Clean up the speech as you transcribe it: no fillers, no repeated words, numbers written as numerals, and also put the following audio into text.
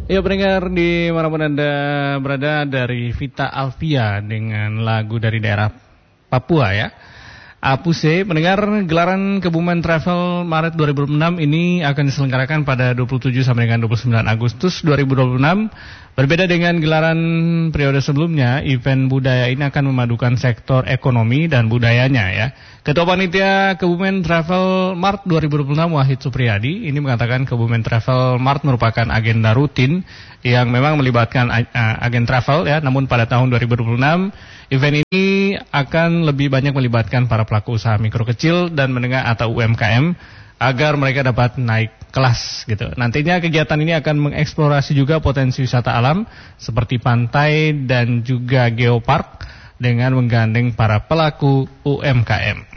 Ya pendengar di manapun Anda berada, dari Vita Alvia dengan lagu dari daerah Papua ya. Apuse, pendengar, gelaran Kebumen Travel Maret 2026 ini akan diselenggarakan pada 27 sampai dengan 29 Agustus 2026. Berbeda dengan gelaran periode sebelumnya, event budaya ini akan memadukan sektor ekonomi dan budayanya ya. Ketua Panitia Kebumen Travel Mart 2026 Wahid Supriyadi ini mengatakan Kebumen Travel Mart merupakan agenda rutin yang memang melibatkan agen travel ya. Namun pada tahun 2026 event ini akan lebih banyak melibatkan para pelaku usaha mikro kecil dan menengah atau UMKM agar mereka dapat naik kelas gitu. Nantinya kegiatan ini akan mengeksplorasi juga potensi wisata alam seperti pantai dan juga geopark dengan menggandeng para pelaku UMKM.